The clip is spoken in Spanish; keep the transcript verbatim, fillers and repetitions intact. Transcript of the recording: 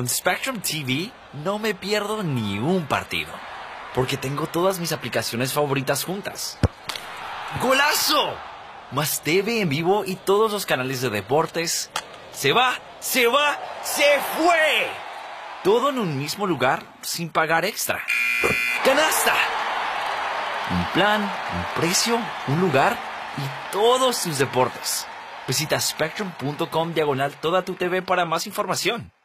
Con Spectrum T V no me pierdo ni un partido, porque tengo todas mis aplicaciones favoritas juntas. ¡Golazo! Más T V en vivo y todos los canales de deportes. ¡Se va! ¡Se va! ¡Se fue! Todo en un mismo lugar sin pagar extra. ¡Canasta! Un plan, un precio, un lugar y todos tus deportes. Visita spectrum punto com diagonal toda tu T V para más información.